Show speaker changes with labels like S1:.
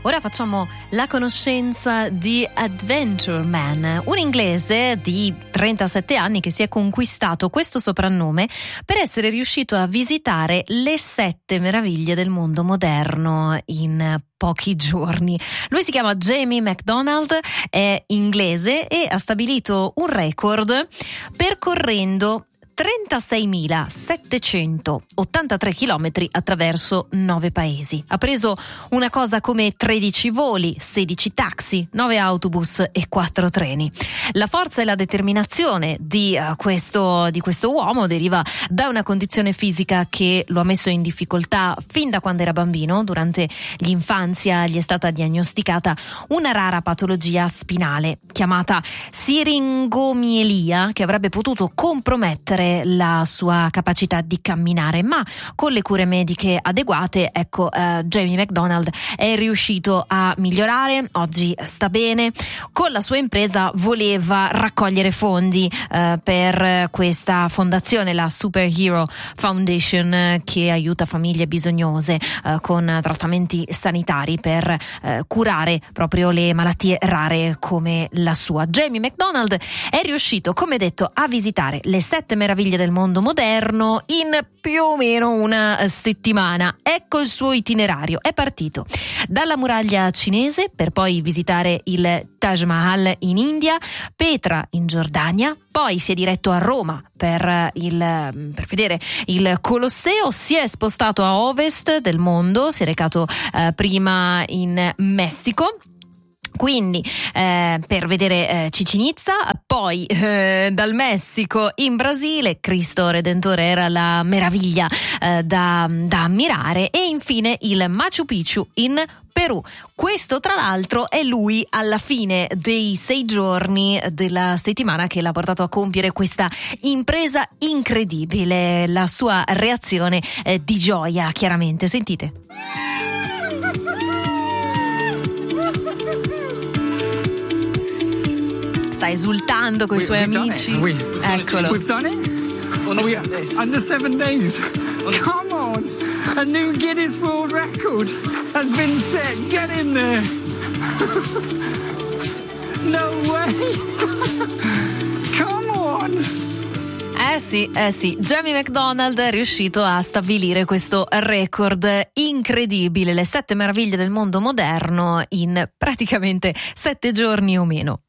S1: Ora facciamo la conoscenza di Adventure Man, un inglese di 37 anni che si è conquistato questo soprannome per essere riuscito a visitare le 7 meraviglie del mondo moderno in pochi giorni. Lui si chiama Jamie McDonald, è inglese e ha stabilito un record percorrendo 36.783 chilometri attraverso 9 paesi. Ha preso una cosa come 13 voli, 16 taxi, 9 autobus e 4 treni. La forza e la determinazione di questo uomo deriva da una condizione fisica che lo ha messo in difficoltà fin da quando era bambino. Durante l'infanzia gli è stata diagnosticata una rara patologia spinale chiamata siringomielia, che avrebbe potuto compromettere la sua capacità di camminare, ma con le cure mediche adeguate, Jamie McDonald è riuscito a migliorare. Oggi sta bene. Con la sua impresa voleva raccogliere fondi per questa fondazione, la Superhero Foundation, che aiuta famiglie bisognose con trattamenti sanitari per curare proprio le malattie rare come la sua. Jamie McDonald è riuscito, come detto, a visitare le 7 meraviglie del mondo moderno in più o meno una settimana. Ecco il suo itinerario. È partito dalla muraglia cinese per poi visitare il Taj Mahal in India, Petra in Giordania, poi si è diretto a Roma per vedere il Colosseo, si è spostato a ovest del mondo, si è recato prima in Messico, quindi per vedere Chichén Itzá, poi dal Messico in Brasile, Cristo Redentore era la meraviglia da ammirare, e infine il Machu Picchu in Perù. Questo tra l'altro è lui alla fine dei 6 giorni della settimana che l'ha portato a compiere questa impresa incredibile. La sua reazione di gioia, chiaramente, sentite. Sta esultando con i suoi amici. Eccolo.
S2: We've done it? Under 7 days. Come on! A new Guinness World Record has been set. Get in there. No way. Come on.
S1: Sì, Jamie McDonald è riuscito a stabilire questo record incredibile, le 7 meraviglie del mondo moderno in praticamente 7 giorni o meno.